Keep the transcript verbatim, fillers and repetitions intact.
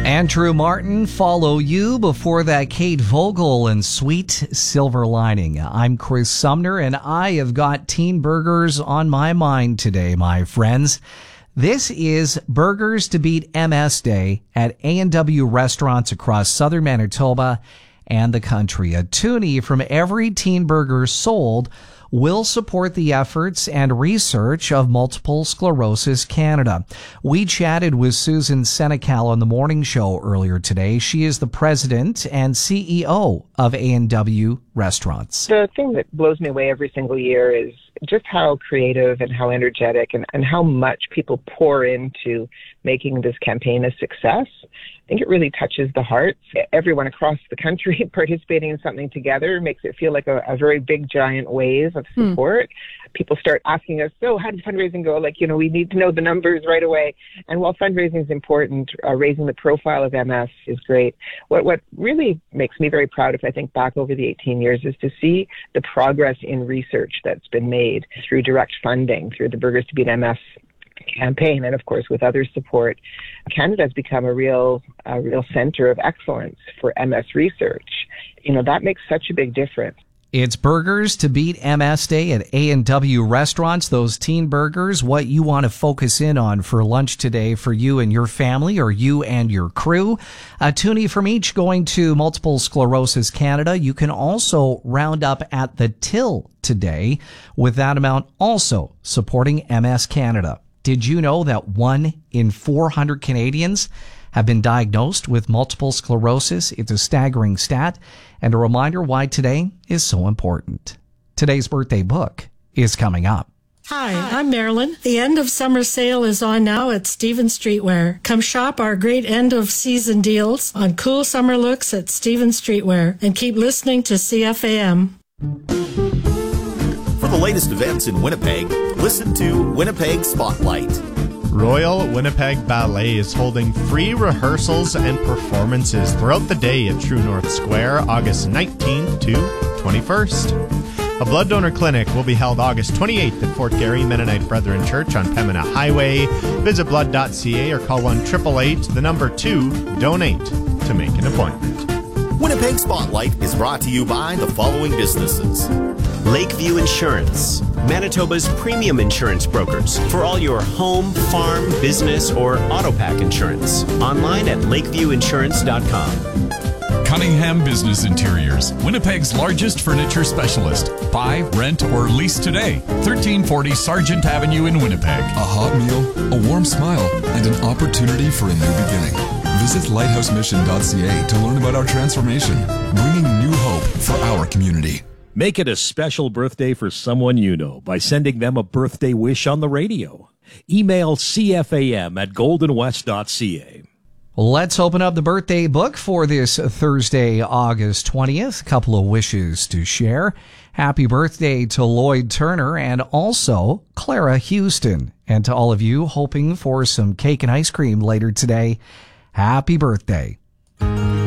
Andrew Martin, Follow You. Before that, Kate Vogel and Sweet Silver Lining. I'm Chris Sumner, and I have got teen burgers on my mind today, my friends. This is Burgers to Beat M S Day at A and W restaurants across southern Manitoba and the country. A toonie from every teen burger sold will support the efforts and research of Multiple Sclerosis Canada. We chatted with Susan Senecal on the morning show earlier today. She is the president and C E O of A and W Restaurants. The thing that blows me away every single year is just how creative and how energetic and, and how much people pour into making this campaign a success. I think it really touches the hearts. Everyone across the country participating in something together makes it feel like a, a very big, giant wave of support. Mm. People start asking us, so how did fundraising go? Like, you know, we need to know the numbers right away. And while fundraising is important, uh, raising the profile of M S is great. What what really makes me very proud, if I think back over the eighteen years, is to see the progress in research that's been made through direct funding, through the Burgers to Beat M S campaign, and of course with other support. Canada has become a real a real center of excellence for M S research. You know, that makes such a big difference. It's Burgers to Beat M S Day at A and W Restaurants. Those teen burgers, what you want to focus in on for lunch today for you and your family, or you and your crew. A toonie from each going to Multiple Sclerosis Canada. You can also round up at the till today, with that amount also supporting M S Canada. Did you know that one in four hundred Canadians have been diagnosed with multiple sclerosis? It's a staggering stat, and a reminder why today is so important. Today's birthday book is coming up. Hi, I'm Marilyn. The end of summer sale is on now at Stevens Streetwear. Come shop our great end of season deals on cool summer looks at Stevens Streetwear, and keep listening to C F A M. For the latest events in Winnipeg, listen to Winnipeg Spotlight. Royal Winnipeg Ballet is holding free rehearsals and performances throughout the day at True North Square, August nineteenth to twenty-first. A blood donor clinic will be held August twenty-eighth at Fort Garry Mennonite Brethren Church on Pembina Highway. Visit blood dot c a or call one eight eight eight, the number two, donate to make an appointment. Winnipeg Spotlight is brought to you by the following businesses. Lakeview Insurance, Manitoba's premium insurance brokers for all your home, farm, business, or auto pack insurance. Online at lakeview insurance dot com. Cunningham Business Interiors, Winnipeg's largest furniture specialist. Buy, rent, or lease today. thirteen forty Sargent Avenue in Winnipeg. A hot meal, a warm smile, and an opportunity for a new beginning. Visit lighthouse mission dot c a to learn about our transformation, bringing new hope for our community. Make it a special birthday for someone you know by sending them a birthday wish on the radio. Email C F A M at golden west dot c a. Let's open up the birthday book for this Thursday, August twentieth. A couple of wishes to share. Happy birthday to Lloyd Turner and also Clara Houston. And to all of you hoping for some cake and ice cream later today, happy birthday.